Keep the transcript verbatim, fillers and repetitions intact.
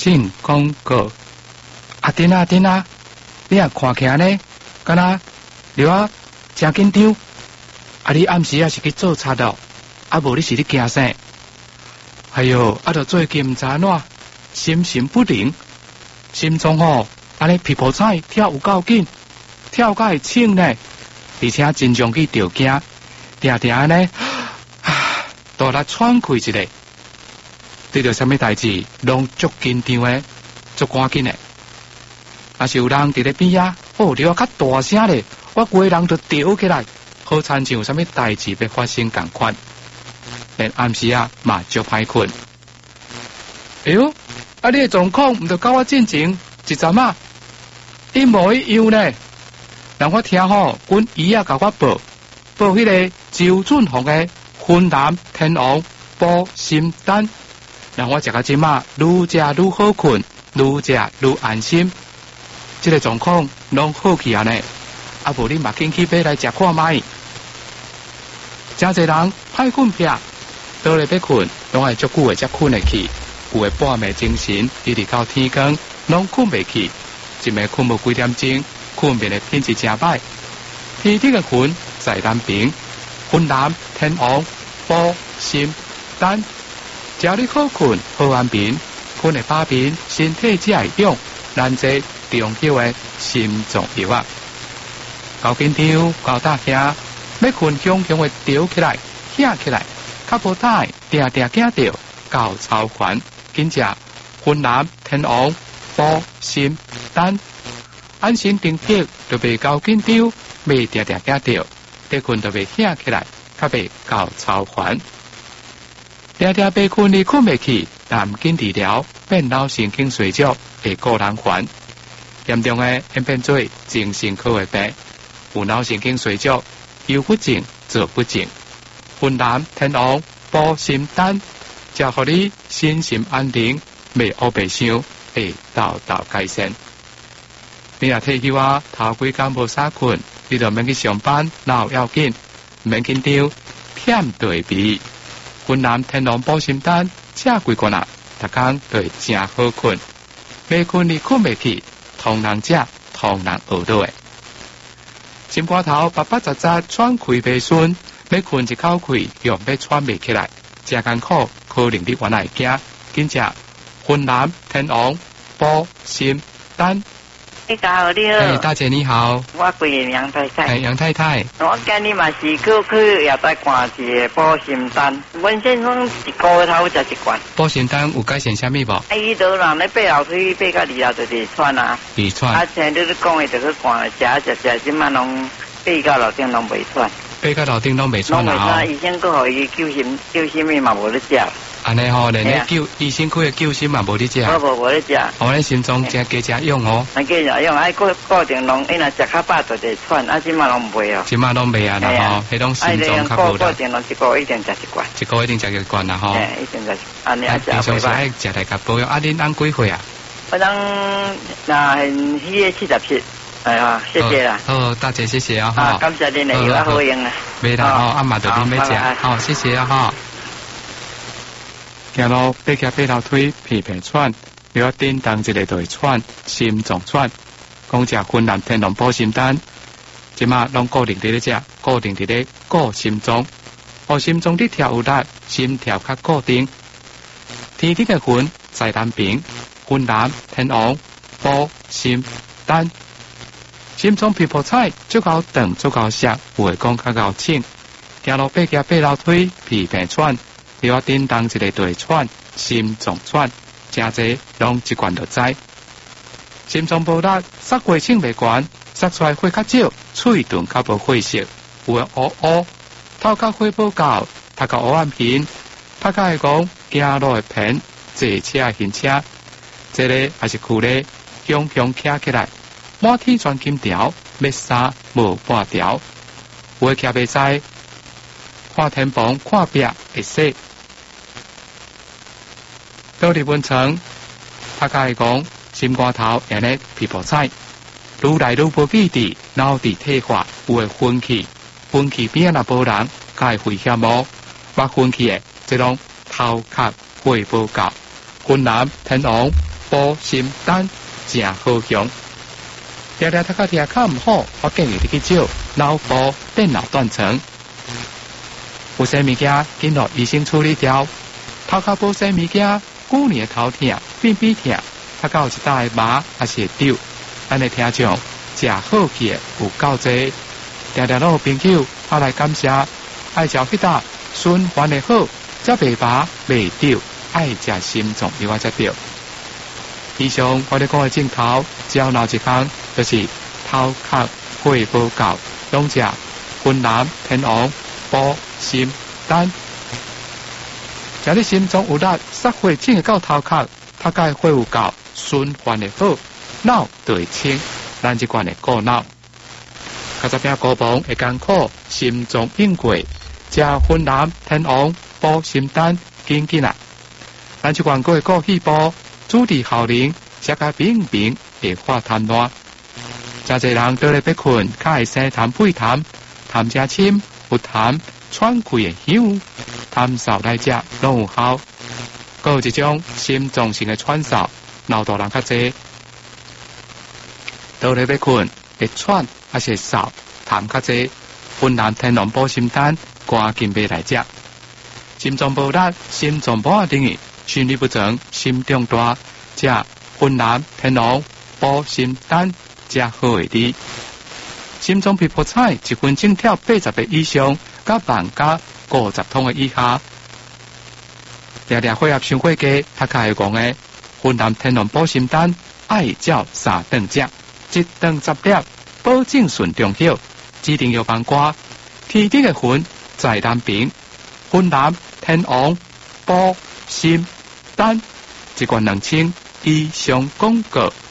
进广告。阿丁啊丁啊，你啊看起来呢，敢若你啊真紧张。啊，你暗时啊是去做贼咯？啊，无你是咧惊啥？哎哟，啊，着最近毋知安怎，心神不宁，心脏吼安尼皮泡彩跳有够紧，跳甲会醒呢，而且真常去着惊，定定安尼，大力喘气一下，对着什么代志，拢足紧张诶，足赶紧诶。若是有人伫咧边啊，哦，你话较大声咧，我规人就吊起来，好亲像有什么代志要发生共款。连暗时啊嘛足歹困。哎哟，啊你的状况毋着甲我进前一阵啊一模一样呢。人我听吼，阮姨啊甲我报报迄个周俊宏的云南天王保心丹，让我食到即马愈食愈好困，愈食愈安心。这个状况拢好去啊呢，啊无你嘛紧去买来食看卖。真侪人歹困癖。倒咧要困，拢爱足久诶才困会去，有诶半暝精神，一直到天光，拢困袂去，一暝困无几点钟，困眠诶品质真歹。天顶诶云在南平，云南天王保心丹，只要你好困好安眠，困会把眠，身体才会用，咱这重要诶心脏药啊。搞紧张，搞大声，要困强强会吊起来，醒起来。较无歹，定定惊着高超环，紧食云南天王保心丹，安心定定就袂高紧张，袂定定惊着，得困就袂醒起来，较袂高超环。定定被困你困袂去，但毋紧治疗，变脑神经衰弱，会个人烦。严重诶，会变做精神科诶病，有脑神经衰弱、忧郁症、躁郁症。云南天王保心丹，才互你心神安定，袂乌白想，会豆豆改善。你若退休啊，头几工无啥困，你就免去上班，哪有要紧？免紧张，忝对比。云南天王保心丹，这几罐啊，逐工都会真好困。袂困你困袂去，通人食，通人学到诶。心肝头白白杂杂，喘气袂顺。要困一口气，又要喘袂起来，真艰苦，可能你原来会惊，紧食云南天王保心丹。 你好，你好。 哎，大姐你好。 我贵杨太太。 哎，杨太太。 我今日嘛是去去也在看一个保心丹，阮先生一个月头食一罐。 保心丹有改善啥物无？ 啊，伊都人咧爬楼梯，爬到二楼就是喘啊。二喘。 啊，像你咧讲的，就去看食食食，即满拢爬到楼顶拢袂喘。 爬到楼顶拢袂喘啊！ 哦，医生佫互伊救心，救心的嘛无咧食。 安尼吼，连咧救医生开的救心嘛无咧食。 我无无咧食。 我咧心脏真加加用哦。 加加用，哎，固固定拢，伊若食较饱就会喘，啊，即马拢袂哦。 即马拢袂啊啦吼，迄种心脏较无啦。 固定拢一个月一定食一罐。 一个月一定食一罐啦吼。 哎，一定食。安尼啊， 平常时爱食来甲保养。啊，恁按几岁啊？ 我当那迄个七十七。哎呀，谢谢啦！ 哦，大姐谢谢啊哈！ 感谢您的有啊好用啊！ 袂啦吼，阿妈就恁要食，好谢谢啊哈！行路爬起爬楼梯，皮皮喘，你要叮当一个就会喘，心脏喘。讲食云南天龙保心丹，即马拢固定伫咧食，固定伫咧顾心脏，互心脏伫跳有力，心跳较固定。天顶嘅云在南平，云南天王保心丹。心脏皮肤彩，足够长，足够涩，有会讲较够清。行路爬行爬楼梯，皮皮喘，你我叮当一个就会喘，心脏喘，真济拢一罐就知。心脏无力，塞血清袂悬，塞出来血较少，喙唇较无血色，有会乌乌，头壳血无够，头壳乌暗片，拍甲会讲行路会偏，坐车行车，这个也是躯咧，强强徛起来。满天全金条，要衫无半条，有徛袂知，看天棚看壁会洗。到日温床，他甲伊讲心肝头安尼皮肤彩，愈来愈无记忆，脑伫退化，有会昏去，昏去边若无人，甲会危险无？捌昏去诶，即种头壳血无够。云南天王保心丹正好用。常常读到听较唔好，我建议你去照脑部电脑断层。有些物件经过医生处理掉，头壳无些物件，久年头痛、便秘痛，读到一大个麻还是会丢。咱的听众食好去的有够济，常常拢有朋友跑来感谢，爱食迄搭循环的好，才袂麻袂丢，爱食心脏药才对。以上我哋讲的镜头，只要闹一项，就是头壳血无够，拢食云南天王保心丹。假你心脏有力，杀血进会到头壳，头壳血有够，循环的好，脑就会清，咱即款的顾脑。较早饼高房会艰苦，心脏硬过，食云南天王保心丹，紧紧啊！咱即款个会顾细胞。主治效能，食甲明明会化痰烂。真侪人倒咧要困，较会生痰背痰，痰正深，有痰喘气的香，痰扫来食拢有效。还有一种心脏性的喘嗽，脑大人较济，倒咧要困会喘还是扫，痰较济，云南天龙保心丹赶紧买来食。心脏无力，心脏无定义。心律不正，心中大，食云南天龙保心丹，才好会滴。心脏皮肤彩一分钟跳八十个以上，甲万加五十通的以下。常常血压伤过低，他较会讲的云南天龙保心丹，爱照三顿食，一顿十粒，保证顺中hiệu，指定药房挂，天地的魂在南边，云南天王保心丹，一罐两千以上广告。